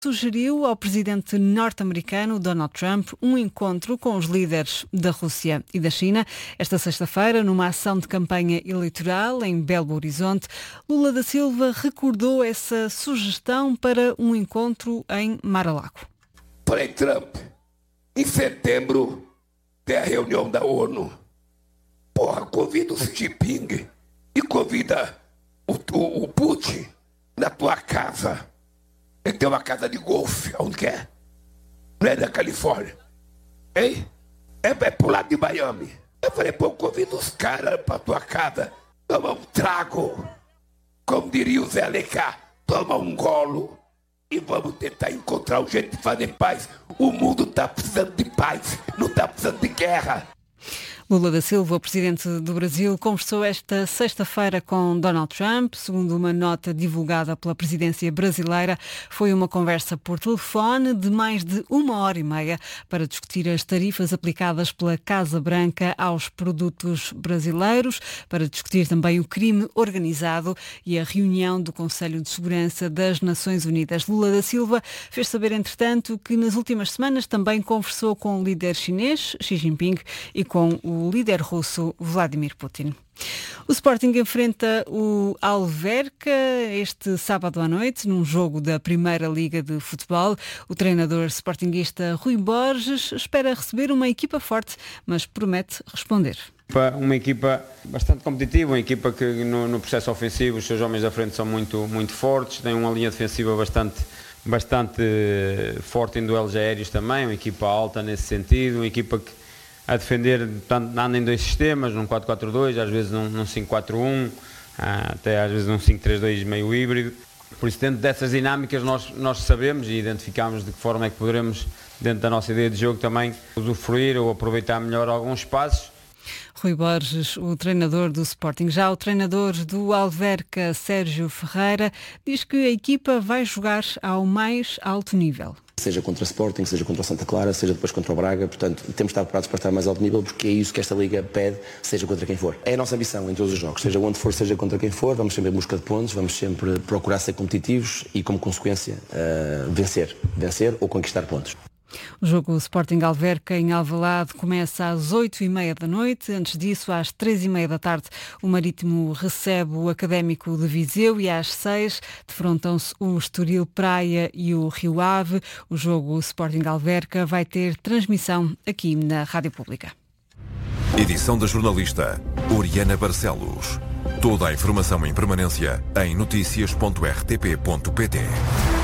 Sugeriu ao presidente norte-americano Donald Trump um encontro com os líderes da Rússia e da China. Esta sexta-feira, numa ação de campanha eleitoral em Belo Horizonte, Lula da Silva recordou essa sugestão para um encontro em Mar-a-Lago. Falei, Trump, em setembro tem a reunião da ONU. Convida o Xi Jinping e convida o Putin na tua casa. Ele tem uma casa de golfe, onde que é? Não é da Califórnia. Hein? É pro lado de Miami. Eu falei, convida os caras pra tua casa, toma um trago. Como diria o Zé Alecá, toma um golo e vamos tentar encontrar um jeito de fazer paz. O mundo tá precisando de paz, não tá precisando de guerra. Lula da Silva, o presidente do Brasil, conversou esta sexta-feira com Donald Trump. Segundo uma nota divulgada pela presidência brasileira, foi uma conversa por telefone de mais de 1h30 para discutir as tarifas aplicadas pela Casa Branca aos produtos brasileiros, para discutir também o crime organizado e a reunião do Conselho de Segurança das Nações Unidas. Lula da Silva fez saber, entretanto, que nas últimas semanas também conversou com o líder chinês, Xi Jinping, e com o líder russo Vladimir Putin. O Sporting enfrenta o Alverca este sábado à noite, num jogo da Primeira Liga de Futebol. O treinador sportinguista Rui Borges espera receber uma equipa forte, mas promete responder. Uma equipa bastante competitiva, uma equipa que no processo ofensivo os seus homens da frente são muito fortes, tem uma linha defensiva bastante forte em duelos aéreos também, uma equipa alta nesse sentido, uma equipa que a defender, anda em dois sistemas, num 4-4-2, às vezes num 5-4-1, até às vezes num 5-3-2 meio híbrido. Por isso, dentro dessas dinâmicas, nós sabemos e identificamos de que forma é que poderemos, dentro da nossa ideia de jogo, também usufruir ou aproveitar melhor alguns espaços. Rui Borges, o treinador do Sporting. Já o treinador do Alverca, Sérgio Ferreira, diz que a equipa vai jogar ao mais alto nível. Seja contra o Sporting, seja contra o Santa Clara, seja depois contra o Braga, portanto, temos de estar preparados para estar a mais alto nível, porque é isso que esta Liga pede, seja contra quem for. É a nossa ambição em todos os jogos, seja onde for, seja contra quem for, vamos sempre em busca de pontos, vamos sempre procurar ser competitivos e, como consequência, vencer ou conquistar pontos. O jogo Sporting Alverca em Alvalade começa às 8h30 da noite. Antes disso, às 3h30 da tarde, o Marítimo recebe o Académico de Viseu e às 6h defrontam-se o Estoril Praia e o Rio Ave. O jogo Sporting Alverca vai ter transmissão aqui na Rádio Pública. Edição da jornalista Oriana Barcelos. Toda a informação em permanência em noticias.rtp.pt.